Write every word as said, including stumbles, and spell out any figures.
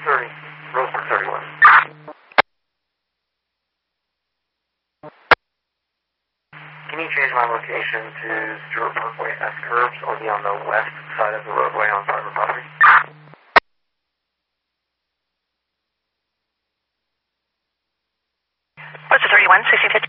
thirty, Roseburg thirty-one. Can you change my location to Stewart Parkway S Curbs or be on the west side of the roadway on private property? What's the thirty-one, sixteen fifty?